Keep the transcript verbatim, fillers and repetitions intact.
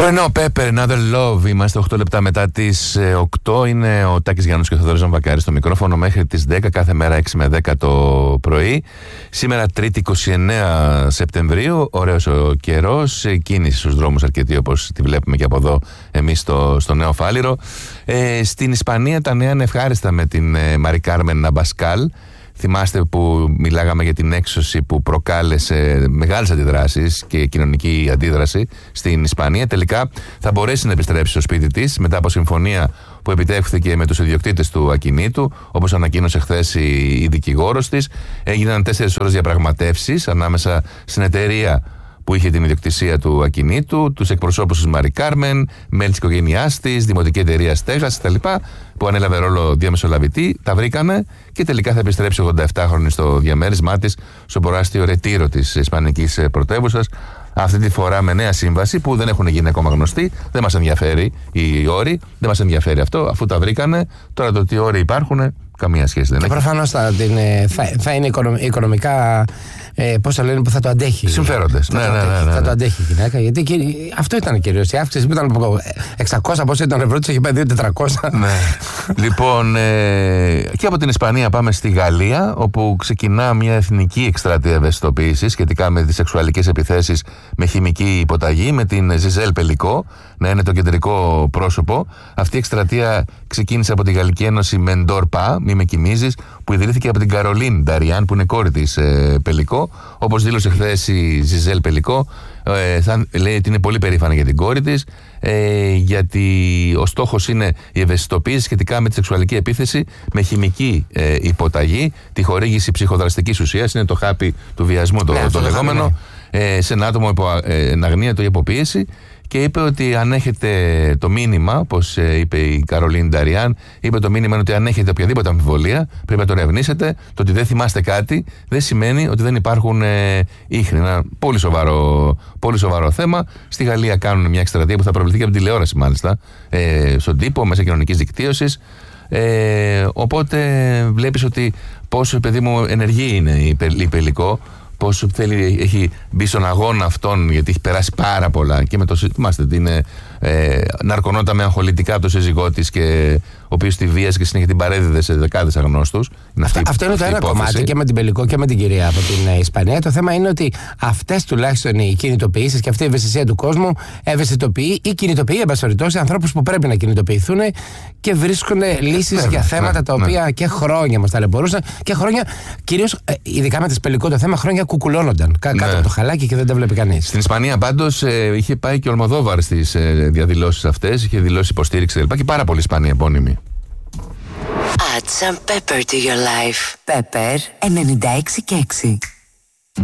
Πρωινό Pepper, Another Love. Είμαστε οκτώ λεπτά μετά τις οκτώ. Είναι ο Τάκης Γιάννους και ο Θοδωρής Ζαμβακάρης στο μικρόφωνο μέχρι τις δέκα, κάθε μέρα έξι με δέκα το πρωί. Σήμερα Τρίτη είκοσι εννέα Σεπτεμβρίου. Ωραίος ο καιρός. Κίνηση στους δρόμους αρκετή, όπως τη βλέπουμε και από εδώ εμείς στο, στο Νέο Φάληρο. Ε, στην Ισπανία τα νέα είναι ευχάριστα με την ε, Μαρι Κάρμεν Αμπασκάλ. Θυμάστε που μιλάγαμε για την έξωση που προκάλεσε μεγάλες αντιδράσεις και κοινωνική αντίδραση στην Ισπανία. Τελικά θα μπορέσει να επιστρέψει στο σπίτι της μετά από συμφωνία που επιτεύχθηκε με τους ιδιοκτήτες του ακινήτου. Όπως ανακοίνωσε χθες η, η δικηγόρος της, έγιναν τέσσερις ώρες διαπραγματεύσεις ανάμεσα στην εταιρεία που είχε την ιδιοκτησία του ακινήτου, τους εκπροσώπους της Μαρι Κάρμεν, μέλη της οικογένειάς της, δημοτική εταιρεία στέγασης κτλ. Που ανέλαβε ρόλο διαμεσολαβητή. Τα βρήκανε και τελικά θα επιστρέψει ογδοναεπτάχρονη στο διαμέρισμά της, στο προάστιο Ρετήρο της Ισπανικής πρωτεύουσας. Αυτή τη φορά με νέα σύμβαση που δεν έχουν γίνει ακόμα γνωστοί. Δεν μας ενδιαφέρει οι όροι, δεν μας ενδιαφέρει αυτό, αφού τα βρήκανε. Τώρα το τι όροι υπάρχουν, καμία σχέση δεν και έχει. Προφανώς θα, θα, θα είναι οικονομικά, ε, πώς το λένε, που θα το αντέχει. Συμφέροντες. Ναι, ναι, ναι, ναι, ναι. Θα το αντέχει η γυναίκα. Γιατί και, αυτό ήταν κυρίως η αύξηση που ήταν από εξακόσια πόσο ήταν ευρώ, της έχει πάει δύο χιλιάδες τετρακόσια. Ναι. Λοιπόν, ε, και από την Ισπανία πάμε στη Γαλλία, όπου ξεκινά μια εθνική εκστρατεία ευαισθητοποίησης σχετικά με τις σεξουαλικές επιθέσεις με χημική υποταγή, με την Ζιζέλ Πελικό να είναι το κεντρικό πρόσωπο. Αυτή η εκστρατεία ξεκίνησε από τη Γαλλική Ένωση Μεντόρ Πα, μη με κοιμίζεις, που ιδρύθηκε από την Καρολίν Νταριάν, που είναι κόρη της ε, Πελικό. Όπως δήλωσε χθες η Ζιζέλ Πελικό, ε, θα, λέει ότι είναι πολύ περήφανη για την κόρη της, ε, γιατί ο στόχος είναι η ευαισθητοποίηση σχετικά με τη σεξουαλική επίθεση με χημική ε, υποταγή, τη χορήγηση ψυχοδραστικής ουσίας, είναι το χάπι του βιασμού το, ναι, το λεγόμενο, ναι. ε, σε ένα άτομο υπό ε, αγνία ή υποπίεση. Και είπε ότι αν έχετε το μήνυμα, όπως είπε η Καρολίν Νταριάν, είπε το μήνυμα είναι ότι αν έχετε οποιαδήποτε αμφιβολία, πρέπει να το ερευνήσετε. Το ότι δεν θυμάστε κάτι δεν σημαίνει ότι δεν υπάρχουν ε, ίχνη. Ένα πολύ σοβαρό, πολύ σοβαρό θέμα. Στη Γαλλία κάνουν μια εκστρατεία που θα προβληθεί και από την τηλεόραση, μάλιστα, ε, στον τύπο, μέσα κοινωνικής δικτύωσης. Ε, οπότε βλέπεις ότι πόσο, παιδί μου, ενεργή είναι η, η Πελικό. Πώς θέλει, έχει μπει στον αγώνα αυτόν, γιατί έχει περάσει πάρα πολλά και με το θυμάστε ότι είναι ε, ναρκωνότα με αγχολητικά από το σύζυγό της, και ο οποίος τη βίασε και συνέχεια την παρέδιδε σε δεκάδες αγνώστους. Αυτό, αυτό είναι το ένα υπόθεση. Κομμάτι, και με την Πελικό και με την κυρία από την ε, Ισπανία. Το θέμα είναι ότι αυτές τουλάχιστον οι κινητοποιήσεις και αυτή η ευαισθησία του κόσμου ευαισθητοποιεί ή κινητοποιεί, εν πάση περιπτώσει, ανθρώπους που πρέπει να κινητοποιηθούν και βρίσκουν λύσεις ναι, για θέματα ναι, τα οποία ναι. και χρόνια μας ταλαιπωρούσαν και χρόνια, κυρίως ε, ειδικά με τις Πελικό το θέμα, χρόνια κουκουλώνονταν κάτω ναι. από το χαλάκι και δεν τα βλέπει κανείς. Στην Ισπανία πάντως ε, είχε πάει και ο Αλμοδόβαρ στις ε, διαδηλώσεις αυτές, είχε δηλώσει υποστήριξη κλπ. Και πάρα πολλοί Ισπανοί επώνυμοι. Add some pepper to your life. Pepper ενενήντα έξι και έξι.